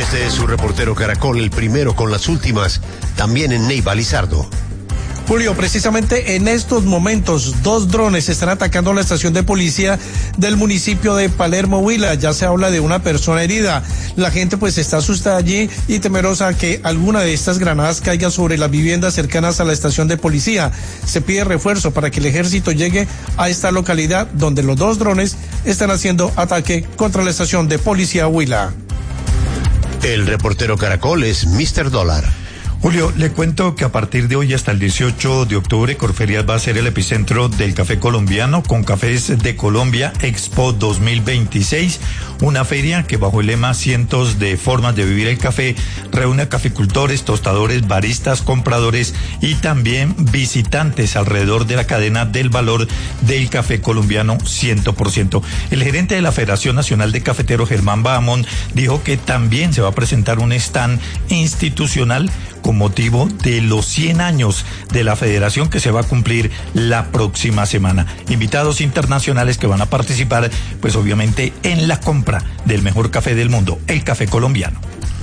Este es su reportero Caracol, el primero con las últimas, también en Neiva, Lizardo. Julio, precisamente en estos momentos, 2 drones están atacando la estación de policía del municipio de Palermo, Huila. Ya se habla de una persona herida. La gente pues está asustada allí y temerosa que alguna de estas granadas caiga sobre las viviendas cercanas a la estación de policía. Se pide refuerzo para que el ejército llegue a esta localidad donde los 2 drones están haciendo ataque contra la estación de policía Huila. El reportero Caracol es Mr. Dólar. Julio, le cuento que a partir de hoy hasta el 18 de octubre, Corferias va a ser el epicentro del café colombiano con Cafés de Colombia Expo 2026, una feria que bajo el lema Cientos de formas de vivir el café reúne a caficultores, tostadores, baristas, compradores y también visitantes alrededor de la cadena del valor del café colombiano 100%. El gerente de la Federación Nacional de Cafeteros, Germán Bahamón, dijo que también se va a presentar un stand institucional con motivo de los 100 años de la federación que se va a cumplir la próxima semana. Invitados internacionales que van a participar, pues obviamente en la compra del mejor café del mundo, el café colombiano.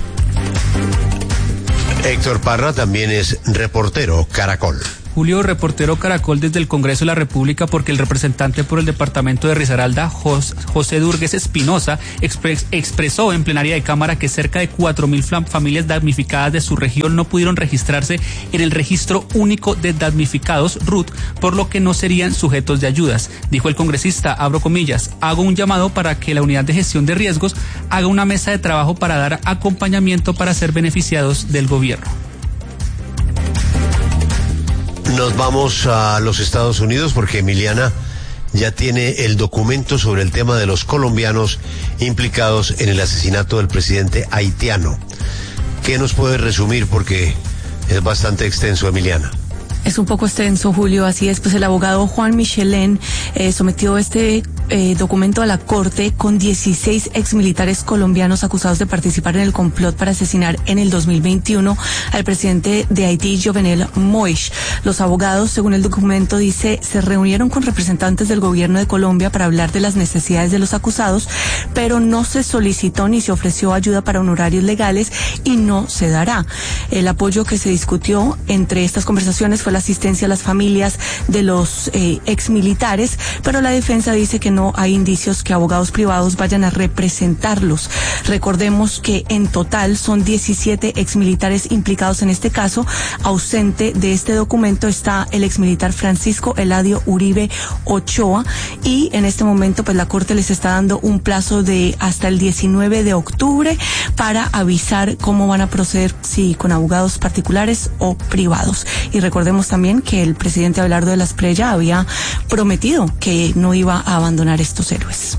Héctor Parra también es reportero Caracol. Julio, reportero Caracol desde el Congreso de la República, porque el representante por el departamento de Risaralda, José Durgues Espinosa, expresó en plenaria de Cámara que cerca de 4.000 familias damnificadas de su región no pudieron registrarse en el Registro Único de Damnificados, RUT, por lo que no serían sujetos de ayudas. Dijo el congresista, abro comillas, hago un llamado para que la Unidad de Gestión de Riesgos haga una mesa de trabajo para dar acompañamiento para ser beneficiados del gobierno. Nos vamos a los Estados Unidos porque Emiliana ya tiene el documento sobre el tema de los colombianos implicados en el asesinato del presidente haitiano. ¿Qué nos puede resumir? Porque es bastante extenso, Emiliana. Es un poco extenso, Julio, así es. Pues el abogado Juan Michelén sometió este documento a la Corte con 16 exmilitares colombianos acusados de participar en el complot para asesinar en el 2021 al presidente de Haití, Jovenel Moïse. Los abogados, según el documento, dice, se reunieron con representantes del gobierno de Colombia para hablar de las necesidades de los acusados, pero no se solicitó ni se ofreció ayuda para honorarios legales y no se dará. El apoyo que se discutió entre estas conversaciones fue la asistencia a las familias de los exmilitares, pero la defensa dice que no hay indicios que abogados privados vayan a representarlos. Recordemos que en total son 17 exmilitares implicados en este caso. Ausente de este documento está el exmilitar Francisco Eladio Uribe Ochoa, y en este momento pues la Corte les está dando un plazo de hasta el 19 de octubre para avisar cómo van a proceder, si con abogados particulares o privados. Y recordemos también que el presidente Abelardo de la Espriella había prometido que no iba a abandonar estos héroes.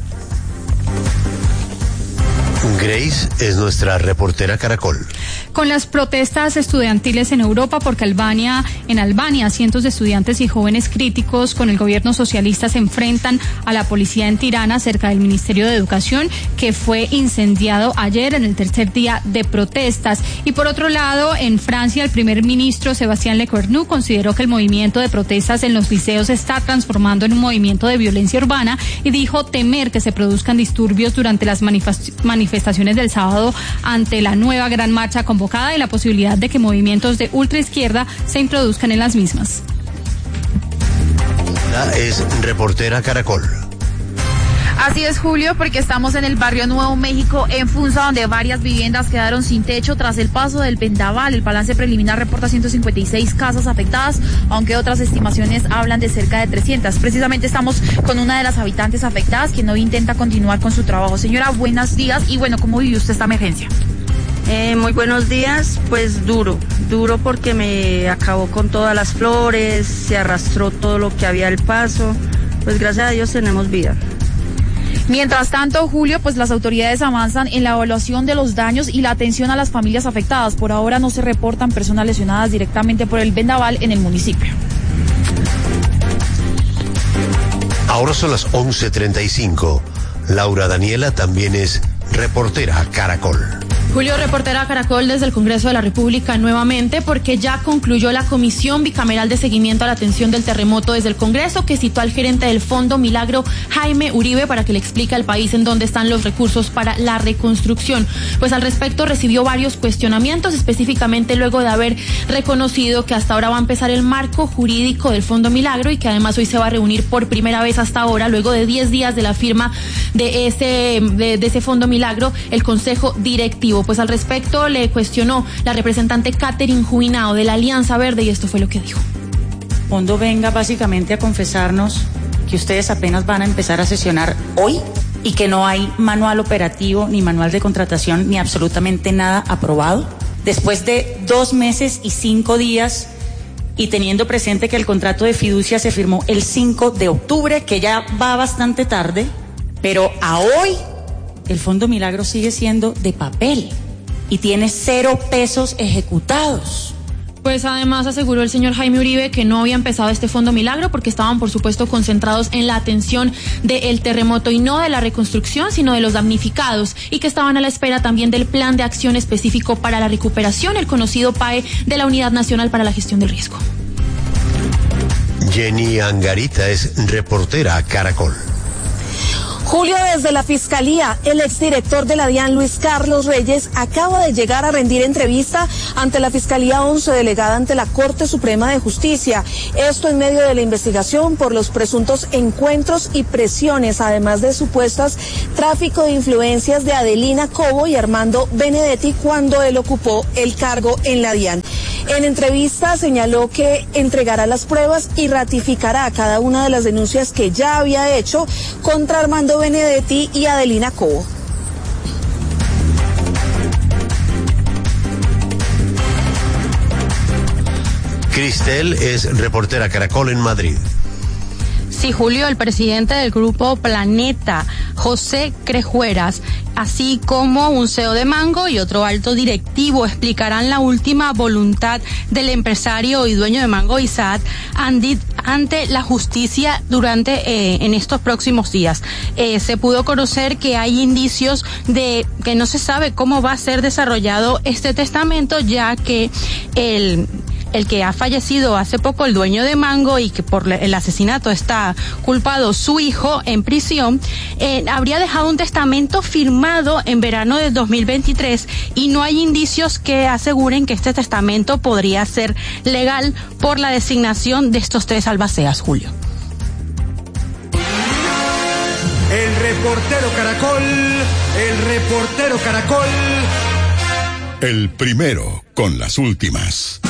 Grace es nuestra reportera Caracol. Con las protestas estudiantiles en Europa, porque en Albania, cientos de estudiantes y jóvenes críticos con el gobierno socialista se enfrentan a la policía en Tirana, cerca del Ministerio de Educación, que fue incendiado ayer en el tercer día de protestas. Y por otro lado, en Francia, el primer ministro Sébastien Lecornu consideró que el movimiento de protestas en los liceos se está transformando en un movimiento de violencia urbana y dijo temer que se produzcan disturbios durante las manifestaciones del sábado ante la nueva gran marcha convocada y la posibilidad de que movimientos de ultraizquierda se introduzcan en las mismas. Es reportera Caracol. Así es, Julio, porque estamos en el barrio Nuevo México, en Funza, donde varias viviendas quedaron sin techo tras el paso del vendaval. El balance preliminar reporta 156 casas afectadas, aunque otras estimaciones hablan de cerca de 300. Precisamente estamos con una de las habitantes afectadas, quien hoy intenta continuar con su trabajo. Señora, buenos días. Y bueno, ¿cómo vivió usted esta emergencia? Muy buenos días. Pues duro porque me acabó con todas las flores, se arrastró todo lo que había al paso. Pues gracias a Dios tenemos vida. Mientras tanto, Julio, pues las autoridades avanzan en la evaluación de los daños y la atención a las familias afectadas. Por ahora no se reportan personas lesionadas directamente por el vendaval en el municipio. Ahora son las 11:35. Laura Daniela también es reportera Caracol. Julio, reportera Caracol desde el Congreso de la República nuevamente, porque ya concluyó la Comisión Bicameral de Seguimiento a la Atención del Terremoto desde el Congreso, que citó al gerente del Fondo Milagro, Jaime Uribe, para que le explique al país en dónde están los recursos para la reconstrucción. Pues al respecto recibió varios cuestionamientos, específicamente luego de haber reconocido que hasta ahora va a empezar el marco jurídico del Fondo Milagro y que además hoy se va a reunir por primera vez hasta ahora, luego de 10 días de la firma de ese Fondo Milagro, el Consejo Directivo. Pues al respecto le cuestionó la representante Catherine Juinao de la Alianza Verde y esto fue lo que dijo. Fondo venga básicamente a confesarnos que ustedes apenas van a empezar a sesionar hoy y que no hay manual operativo, ni manual de contratación, ni absolutamente nada aprobado. Después de 2 meses y 5 días y teniendo presente que el contrato de fiducia se firmó el 5 de octubre, que ya va bastante tarde, pero a hoy el Fondo Milagro sigue siendo de papel y tiene 0 pesos ejecutados. Pues además aseguró el señor Jaime Uribe que no había empezado este Fondo Milagro porque estaban por supuesto concentrados en la atención del terremoto y no de la reconstrucción, sino de los damnificados, y que estaban a la espera también del plan de acción específico para la recuperación, el conocido PAE de la Unidad Nacional para la Gestión del Riesgo. Jenny Angarita es reportera Caracol. Julio, desde la Fiscalía, el exdirector de la DIAN, Luis Carlos Reyes, acaba de llegar a rendir entrevista ante la Fiscalía 11 delegada ante la Corte Suprema de Justicia. Esto en medio de la investigación por los presuntos encuentros y presiones, además de supuestas tráfico de influencias de Adelina Cobo y Armando Benedetti cuando él ocupó el cargo en la DIAN. En entrevista señaló que entregará las pruebas y ratificará cada una de las denuncias que ya había hecho contra Armando Benedetti y Adelina Cobo. Cristel es reportera Caracol en Madrid. Sí, Julio, el presidente del Grupo Planeta, José Crejueras, así como un CEO de Mango y otro alto directivo explicarán la última voluntad del empresario y dueño de Mango Isaac ante la justicia en estos próximos días. Se pudo conocer que hay indicios de que no se sabe cómo va a ser desarrollado este testamento, ya que el que ha fallecido hace poco, el dueño de Mango, y que por el asesinato está culpado su hijo en prisión, habría dejado un testamento firmado en verano de 2023 y no hay indicios que aseguren que este testamento podría ser legal por la designación de estos 3 albaceas, Julio. El reportero Caracol. El primero con las últimas.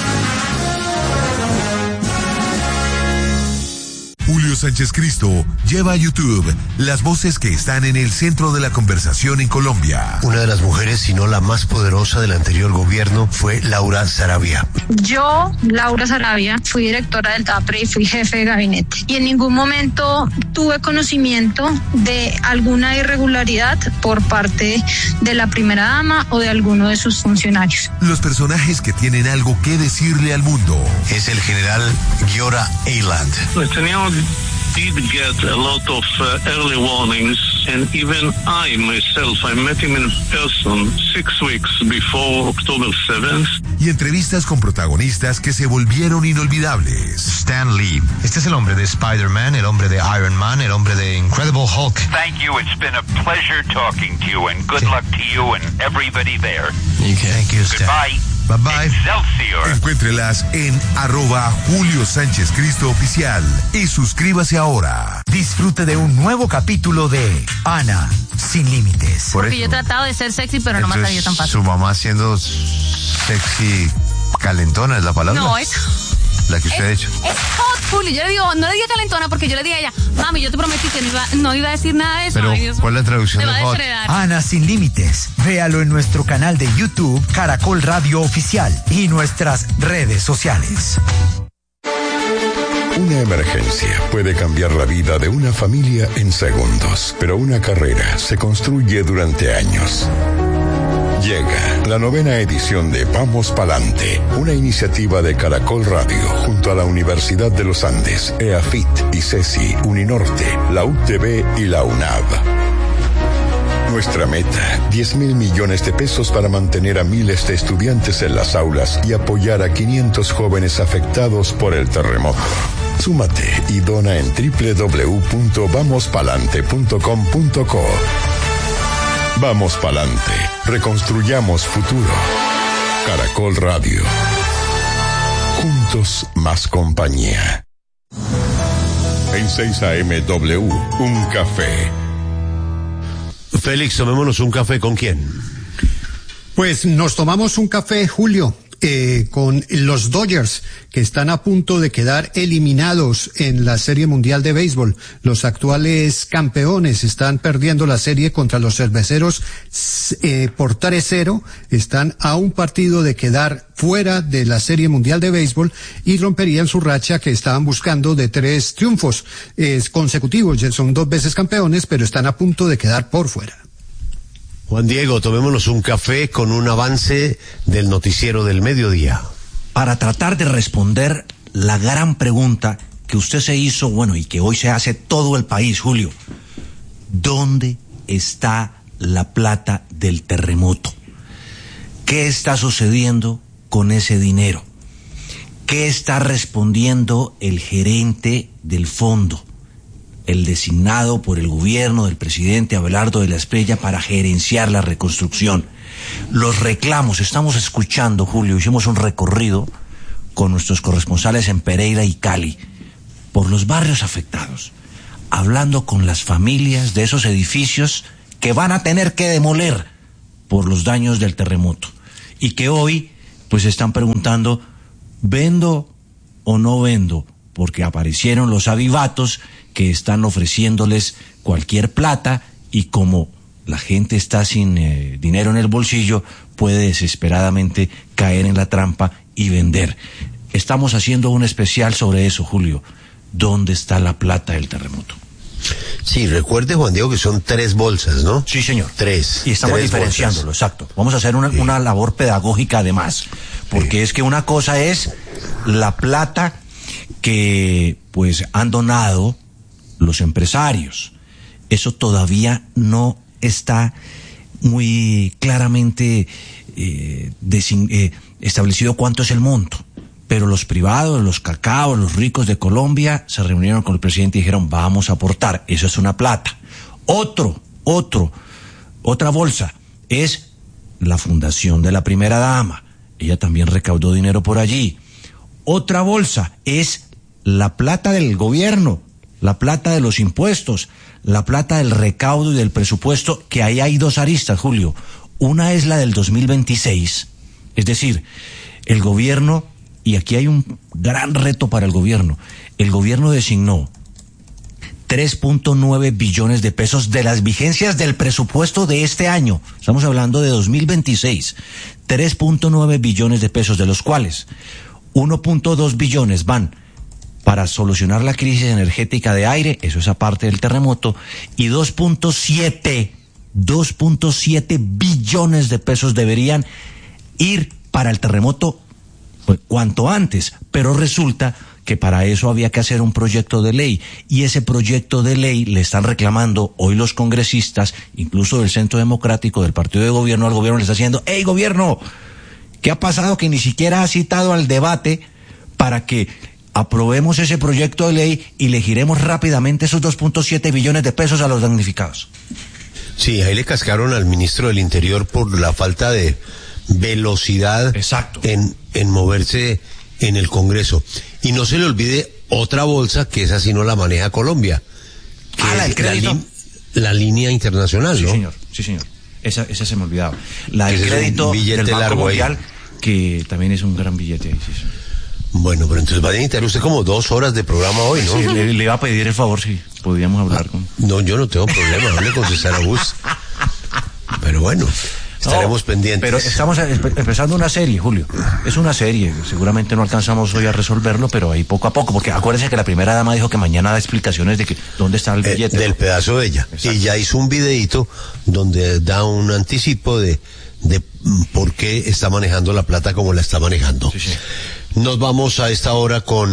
Julio Sánchez Cristo lleva a YouTube las voces que están en el centro de la conversación en Colombia. Una de las mujeres, si no la más poderosa del anterior gobierno, fue Laura Sarabia. Yo, Laura Sarabia, fui directora del TAPRE y fui jefe de gabinete. Y en ningún momento tuve conocimiento de alguna irregularidad por parte de la primera dama o de alguno de sus funcionarios. Los personajes que tienen algo que decirle al mundo. Es el general Giora Eiland. Did get a lot of early warnings, and even I met him in person 6 weeks before October 7th. Y entrevistas con protagonistas que se volvieron inolvidables. Stan Lee. Este es el hombre de Spider-Man, el hombre de Iron Man, el hombre de Incredible Hulk. Thank you. It's been a pleasure talking to you, and good luck to you and everybody there. Okay. Thank you, Stan. Goodbye. Bye-bye. Excelsior. Encuéntrelas en @Julio Sánchez Cristo Oficial y suscríbase ahora. Disfrute de un nuevo capítulo de Ana Sin Límites. Porque yo he tratado de ser sexy, pero no me ha salido tan fácil. Su mamá siendo sexy calentona es la palabra. No, es... La que usted ha hecho. Es hot, Julio. Yo le digo, no le diga calentona porque yo le dije a ella, mami, yo te prometí que no iba a decir nada de eso. Pero, ay, ¿cuál es la traducción de hot? Ana Sin Límites. Véalo en nuestro canal de YouTube, Caracol Radio Oficial, y nuestras redes sociales. Una emergencia puede cambiar la vida de una familia en segundos, pero una carrera se construye durante años. Llega la 9ª edición de Vamos Pa'lante, una iniciativa de Caracol Radio junto a la Universidad de los Andes, EAFIT, ICESI, Uninorte, la UTB y la UNAV. Nuestra meta, 10.000 millones de pesos para mantener a miles de estudiantes en las aulas y apoyar a 500 jóvenes afectados por el terremoto. Súmate y dona en www.vamospalante.com.co. Vamos pa'lante, reconstruyamos futuro. Caracol Radio. Juntos más compañía. En 6 AM W, un café. Félix, tomémonos un café, ¿con quién? Pues nos tomamos un café, Julio, con los Dodgers, que están a punto de quedar eliminados en la Serie Mundial de Béisbol. Los actuales campeones están perdiendo la serie contra los Cerveceros por 3-0. Están a un partido de quedar fuera de la Serie Mundial de Béisbol y romperían su racha que estaban buscando de 3 triunfos consecutivos. Son 2 veces campeones, pero están a punto de quedar por fuera. Juan Diego, tomémonos un café con un avance del noticiero del mediodía. Para tratar de responder la gran pregunta que usted se hizo, bueno, y que hoy se hace todo el país, Julio. ¿Dónde está la plata del terremoto? ¿Qué está sucediendo con ese dinero? ¿Qué está respondiendo el gerente del fondo? El designado por el gobierno del presidente Abelardo de la Espriella para gerenciar la reconstrucción. Los reclamos, estamos escuchando, Julio, hicimos un recorrido con nuestros corresponsales en Pereira y Cali, por los barrios afectados, hablando con las familias de esos edificios que van a tener que demoler por los daños del terremoto, y que hoy, pues están preguntando, ¿vendo o no vendo? Porque aparecieron los avivatos que están ofreciéndoles cualquier plata, y como la gente está sin dinero en el bolsillo, puede desesperadamente caer en la trampa y vender. Estamos haciendo un especial sobre eso, Julio. ¿Dónde está la plata del terremoto? Sí, recuerde, Juan Diego, que son 3 bolsas, ¿no? Sí, señor. 3. Y estamos 3 diferenciándolo, bolsas. exacto. Vamos a hacer una labor pedagógica además, porque es que una cosa es la plata que pues han donado los empresarios. Eso todavía no está muy claramente establecido cuánto es el monto, pero los privados, los cacaos, los ricos de Colombia se reunieron con el presidente y dijeron, vamos a aportar, eso es una plata. Otra bolsa es la fundación de la primera dama, ella también recaudó dinero por allí. Otra bolsa es la plata del gobierno, la plata de los impuestos, la plata del recaudo y del presupuesto, que ahí hay 2 aristas, Julio. Una es la del 2026, es decir, el gobierno, y aquí hay un gran reto para el gobierno designó 3.9 billones de pesos de las vigencias del presupuesto de este año, estamos hablando de 2026, 3.9 billones de pesos, de los cuales 1.2 billones van para solucionar la crisis energética de aire, eso es aparte del terremoto, y 2.7 billones de pesos deberían ir para el terremoto pues, cuanto antes, pero resulta que para eso había que hacer un proyecto de ley, y ese proyecto de ley le están reclamando hoy los congresistas, incluso del Centro Democrático, del partido de gobierno, al gobierno le está diciendo, ¡hey gobierno! ¿Qué ha pasado que ni siquiera ha citado al debate para que aprobemos ese proyecto de ley y le giremos rápidamente esos 2.7 billones de pesos a los damnificados? Sí, ahí le cascaron al ministro del Interior por la falta de velocidad en moverse en el Congreso. Y no se le olvide otra bolsa, que esa sí no la maneja Colombia, que la del crédito. La línea internacional, ¿no? Sí, señor. Esa se me olvidaba. La del crédito del Banco Mundial, que también es un gran billete ahí, sí. Bueno, pero entonces va a necesitar usted como 2 horas de programa hoy, ¿no? Sí, le iba a pedir el favor si podíamos hablar con... No, yo no tengo problema, hable con César Augusto. Pero bueno, estaremos pendientes. Pero estamos empezando una serie, Julio. Es una serie, seguramente no alcanzamos hoy a resolverlo, pero ahí poco a poco, porque acuérdense que la primera dama dijo que mañana da explicaciones de que dónde está el billete. Del pedazo de ella. Exacto. Y ya hizo un videíto donde da un anticipo de por qué está manejando la plata como la está manejando. Sí. Nos vamos a esta hora con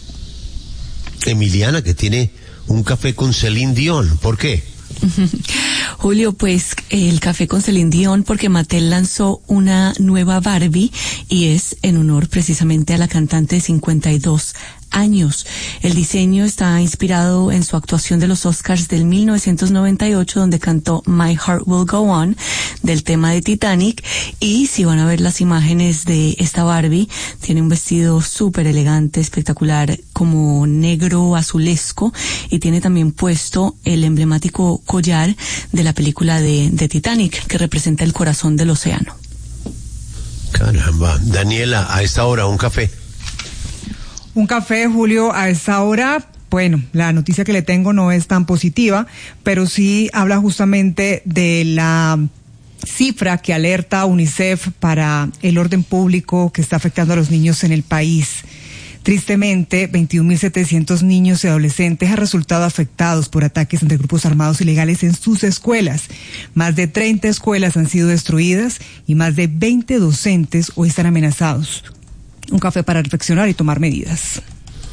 Emiliana, que tiene un café con Celine Dion. ¿Por qué? Julio, pues el café con Celine Dion, porque Mattel lanzó una nueva Barbie y es en honor precisamente a la cantante de 52 años. El diseño está inspirado en su actuación de los Oscars del 1998, donde cantó My Heart Will Go On, del tema de Titanic. Y si van a ver las imágenes de esta Barbie, tiene un vestido súper elegante, espectacular, como negro azulesco, y tiene también puesto el emblemático collar de la película de Titanic, que representa el corazón del océano. Caramba. Daniela, a esta hora, un café. Un café, Julio, a esta hora. Bueno, la noticia que le tengo no es tan positiva, pero sí habla justamente de la cifra que alerta UNICEF para el orden público que está afectando a los niños en el país. Tristemente, 21.700 niños y adolescentes han resultado afectados por ataques entre grupos armados ilegales en sus escuelas. Más de 30 escuelas han sido destruidas y más de 20 docentes hoy están amenazados. Un café para reflexionar y tomar medidas.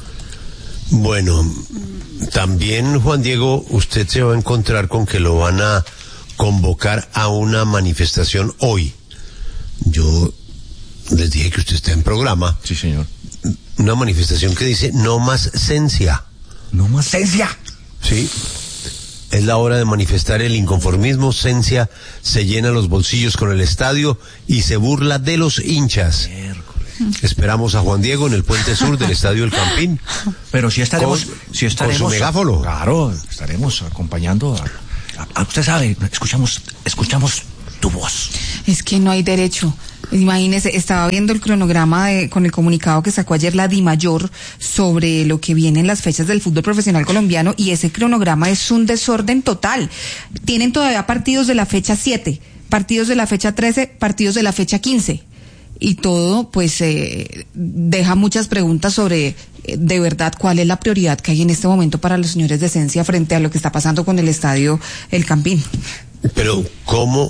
Bueno, también, Juan Diego, usted se va a encontrar con que lo van a convocar a una manifestación hoy. Yo les dije que usted está en programa. Sí, señor. Una manifestación que dice no más cencia. No más cencia. Sí. Es la hora de manifestar el inconformismo. Cencia se llena los bolsillos con el estadio y se burla de los hinchas. Esperamos a Juan Diego en el puente sur del Estadio El Campín. Pero si estaremos con su megáfono. Claro, estaremos acompañando a usted sabe, escuchamos tu voz. Es que no hay derecho. Imagínese, estaba viendo el cronograma con el comunicado que sacó ayer la DIMAYOR sobre lo que viene en las fechas del fútbol profesional colombiano, y ese cronograma es un desorden total. Tienen todavía partidos de la fecha 7, partidos de la fecha 13, partidos de la fecha 15. Y todo, pues, deja muchas preguntas sobre, de verdad, cuál es la prioridad que hay en este momento para los señores de Cencia frente a lo que está pasando con el Estadio El Campín. Pero, ¿cómo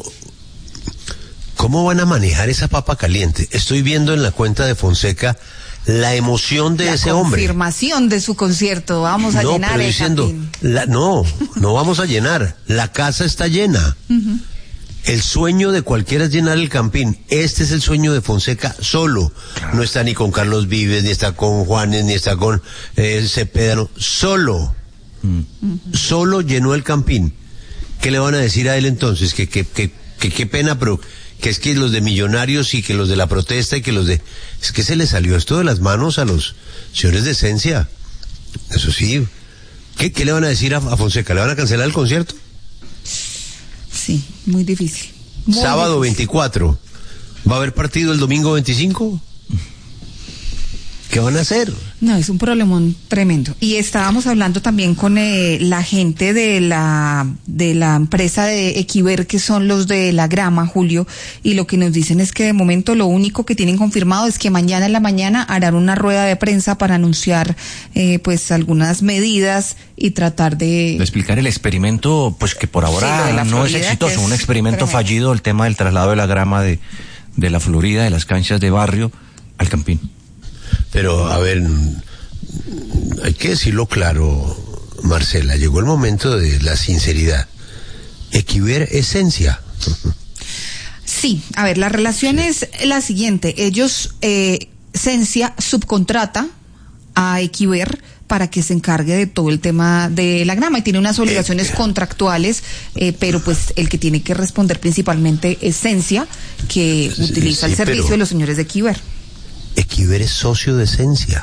van a manejar esa papa caliente? Estoy viendo en la cuenta de Fonseca la emoción de ese hombre. La confirmación de su concierto. Vamos a llenar pero el diciendo, Campín. No vamos a llenar. La casa está llena. Uh-huh. El sueño de cualquiera es llenar el Campín. Este es el sueño de Fonseca solo. No está ni con Carlos Vives, ni está con Juanes, ni está con Cepeda, no. Solo. Solo llenó el Campín. ¿Qué le van a decir a él entonces? Que qué pena, pero que es que los de Millonarios y que los de la protesta y que los de... Es que se le salió esto de las manos a los señores de Cencia. Eso sí. ¿Qué le van a decir a Fonseca? ¿Le van a cancelar el concierto? Sí, muy difícil. Sábado 24. ¿Va a haber partido el domingo 25? ¿Qué van a hacer? No, es un problemón tremendo. Y estábamos hablando también con la gente de la empresa de Equiver, que son los de la grama, Julio, y lo que nos dicen es que de momento lo único que tienen confirmado es que mañana en la mañana harán una rueda de prensa para anunciar pues algunas medidas y tratar de explicar el experimento, pues que por ahora no es exitoso, un experimento tremendo. Fallido, el tema del traslado de la grama de la Florida, de las canchas de barrio al Campín. Pero, a ver, hay que decirlo claro, Marcela, llegó el momento de la sinceridad. Equiver es Cencia. Sí, a ver, la relación es la siguiente. Ellos, Cencia subcontrata a Equiver para que se encargue de todo el tema de la grama y tiene unas obligaciones contractuales, pero pues el que tiene que responder principalmente es Cencia, que utiliza el servicio de los señores de Equiver. Equiver es socio de Cencia.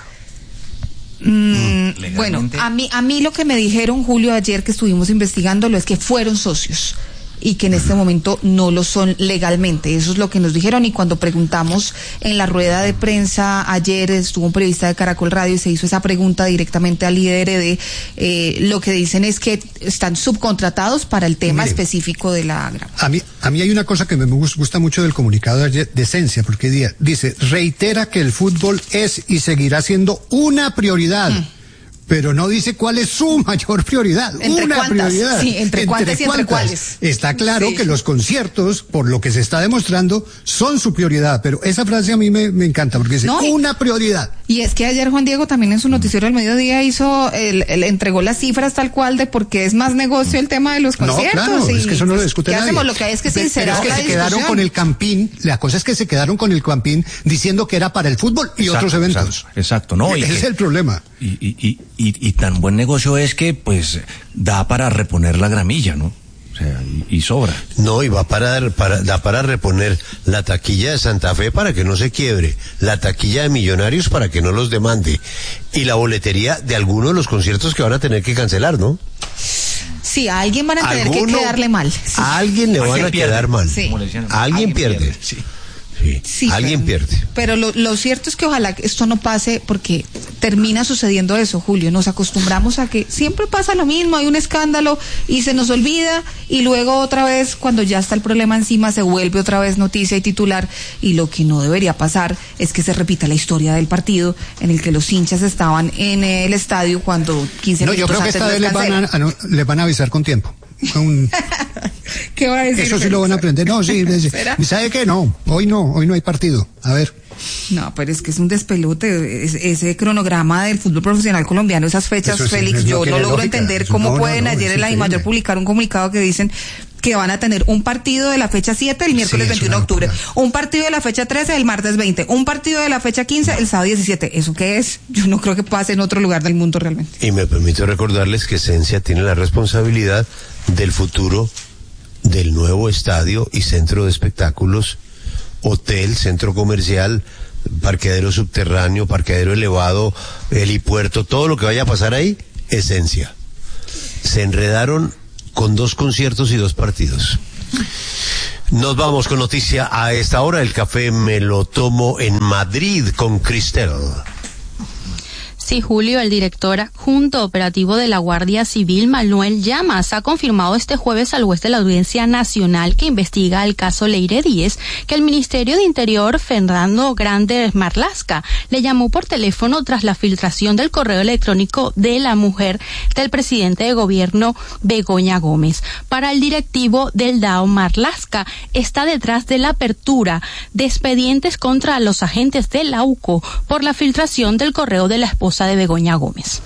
Bueno, a mí lo que me dijeron, Julio, ayer que estuvimos investigándolo es que fueron socios y que en este momento no lo son legalmente. Eso es lo que nos dijeron, y cuando preguntamos en la rueda de prensa ayer, estuvo un periodista de Caracol Radio y se hizo esa pregunta directamente al IDRD, lo que dicen es que están subcontratados para el tema específico de la grama. A mí hay una cosa que me gusta mucho del comunicado de Cencia, porque dice, reitera que el fútbol es y seguirá siendo una prioridad. pero no dice cuál es su mayor prioridad. ¿Entre una cuántas? prioridad. Sí, ¿entre cuántas y entre cuáles? Está claro Sí. que los conciertos, por lo que se está demostrando, son su prioridad, pero esa frase a mí me encanta, porque dice, No, una prioridad. Y es que ayer Juan Diego también en su noticiero del mediodía entregó las cifras tal cual de por qué es más negocio el tema de los conciertos. No, claro, y es que eso no lo discute ¿qué nadie. hacemos? Lo que hay es que sincerar Pero es que la se quedaron discusión. con el campín, la cosa es que se quedaron con el campín diciendo que era para el fútbol y Exacto, otros eventos. Exacto, ¿no? Ese es el problema. Y tan buen negocio es que, pues, da para reponer la gramilla, ¿no? O sea, y sobra. No, y da para reponer la taquilla de Santa Fe para que no se quiebre, la taquilla de Millonarios para que no los demande, y la boletería de algunos de los conciertos que van a tener que cancelar, ¿no? Sí, a alguien van a tener que ¿Alguno? quedarle mal. Sí. A alguien le van a quedar mal. Sí. Alguien pierde. Sí. Sí, Alguien pierde. Pero lo cierto es que ojalá esto no pase, porque termina sucediendo eso, Julio. Nos acostumbramos a que siempre pasa lo mismo, hay un escándalo y se nos olvida, y luego otra vez, cuando ya está el problema encima, se vuelve otra vez noticia y titular, y lo que no debería pasar es que se repita la historia del partido en el que los hinchas estaban en el estadio cuando 15 No, yo minutos creo que antes esta vez les van a avisar con tiempo. ¿Qué va a decir? Eso sí lo van a aprender. No, sí. ¿Será? ¿Sabe qué? No, hoy no hay partido. A ver. No, pero es que es un despelote, ese cronograma del fútbol profesional colombiano, esas fechas, Eso sí, Félix, yo no tiene logro lógica. entender cómo No, pueden ayer es en la increíble. DIMAYOR publicar un comunicado que dicen que van a tener un partido de la fecha 7 el miércoles Sí, es 21 de una octubre, locura. un partido de la fecha 13 el martes 20, un partido de la fecha 15 el sábado 17. ¿Eso qué es? Yo no creo que pase en otro lugar del mundo realmente. Y me permito recordarles que Esencia tiene la responsabilidad del futuro del nuevo estadio y centro de espectáculos, hotel, centro comercial, parqueadero subterráneo, parqueadero elevado, helipuerto, todo lo que vaya a pasar ahí, Esencia. Se enredaron con 2 conciertos y 2 partidos. Nos vamos con noticia a esta hora. El café me lo tomo en Madrid con Cristel. Sí, Julio, el director adjunto operativo de la Guardia Civil, Manuel Llamas, ha confirmado este jueves al juez de la Audiencia Nacional que investiga el caso Leire Díez que el Ministerio de Interior, Fernando Grande Marlaska, le llamó por teléfono tras la filtración del correo electrónico de la mujer del presidente de gobierno, Begoña Gómez. Para el directivo del DAO, Marlaska está detrás de la apertura de expedientes contra los agentes de la UCO por la filtración del correo de la esposa de Begoña Gómez.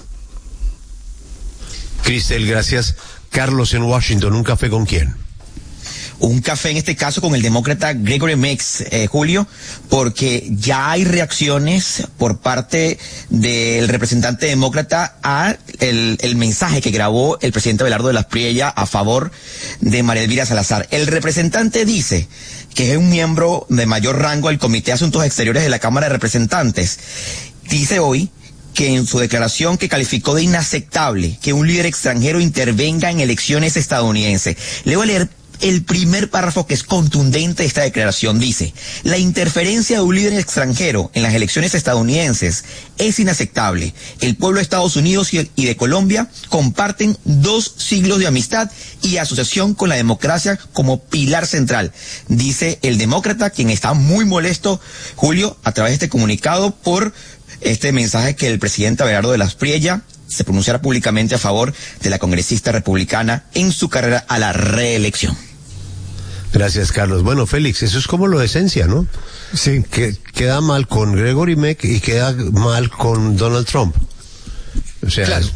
Cristel, gracias. Carlos en Washington, ¿un café con quién? Un café en este caso con el demócrata Gregory Meeks, Julio, porque ya hay reacciones por parte del representante demócrata a el mensaje que grabó el presidente Abelardo de las Priella a favor de María Elvira Salazar. El representante dice que es un miembro de mayor rango del Comité de Asuntos Exteriores de la Cámara de Representantes. Dice hoy que en su declaración que calificó de inaceptable que un líder extranjero intervenga en elecciones estadounidenses. Le voy a leer el primer párrafo que es contundente de esta declaración. Dice: la interferencia de un líder extranjero en las elecciones estadounidenses es inaceptable. El pueblo de Estados Unidos y de Colombia comparten 2 siglos de amistad y asociación con la democracia como pilar central, dice el demócrata, quien está muy molesto, Julio, a través de este comunicado por este mensaje que el presidente Abelardo de las Priella se pronunciara públicamente a favor de la congresista republicana en su carrera a la reelección. Gracias, Carlos. Bueno, Félix, eso es como lo de Esencia, ¿no? Sí. Que queda mal con Gregory Meck y queda mal con Donald Trump. O sea, claro.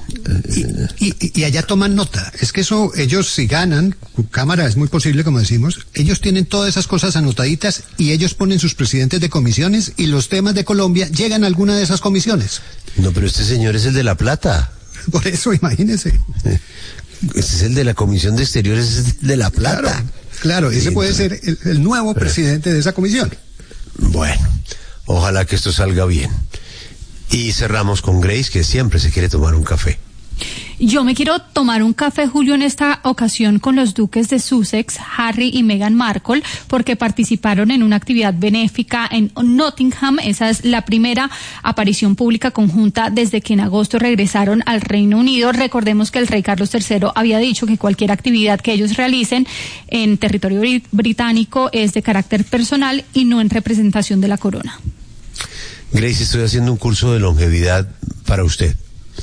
Y allá toman nota. Es que eso, ellos si ganan, Cámara es muy posible, como decimos, ellos tienen todas esas cosas anotaditas y ellos ponen sus presidentes de comisiones y los temas de Colombia llegan a alguna de esas comisiones. No, pero este señor es el de La Plata. Por eso, imagínese. Este es el de la Comisión de Exteriores, es el de La Plata. Claro, ese Sí, puede ser el nuevo presidente de esa comisión. Bueno, ojalá que esto salga bien. Y cerramos con Grace, que siempre se quiere tomar un café. Yo me quiero tomar un café, Julio, en esta ocasión con los duques de Sussex, Harry y Meghan Markle, porque participaron en una actividad benéfica en Nottingham. Esa es la primera aparición pública conjunta desde que en agosto regresaron al Reino Unido. Recordemos que el rey Carlos III había dicho que cualquier actividad que ellos realicen en territorio británico es de carácter personal y no en representación de la corona. Grace, estoy haciendo un curso de longevidad para usted.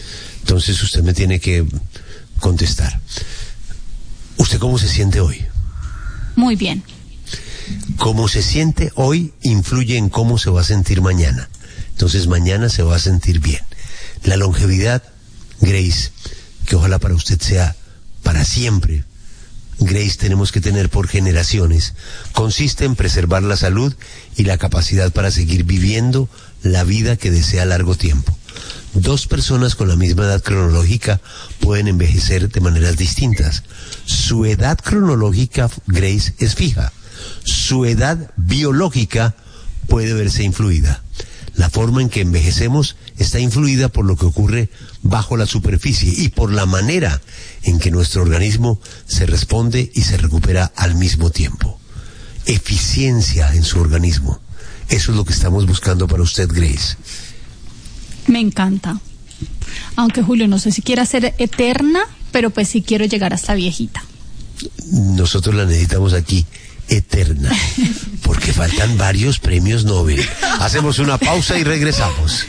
Entonces usted me tiene que contestar. ¿Usted cómo se siente hoy? Muy bien. Cómo se siente hoy influye en cómo se va a sentir mañana. Entonces mañana se va a sentir bien. La longevidad, Grace, que ojalá para usted sea para siempre, Grace, tenemos que tener por generaciones, consiste en preservar la salud y la capacidad para seguir viviendo la vida que desea a largo tiempo. 2 personas con la misma edad cronológica pueden envejecer de maneras distintas. Su edad cronológica, Grace, es fija. Su edad biológica puede verse influida. La forma en que envejecemos está influida por lo que ocurre bajo la superficie y por la manera en que nuestro organismo se responde y se recupera al mismo tiempo. Eficiencia en su organismo. Eso es lo que estamos buscando para usted, Grace. Me encanta. Aunque, Julio, no sé si quiera ser eterna, pero pues sí quiero llegar hasta viejita. Nosotros la necesitamos aquí eterna, porque faltan varios premios Nobel. Hacemos una pausa y regresamos.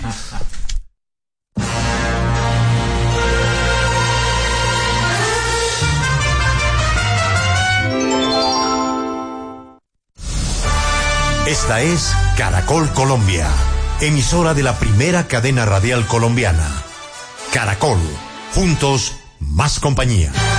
Esta es Caracol Colombia, emisora de la primera cadena radial colombiana. Caracol, juntos, más compañía.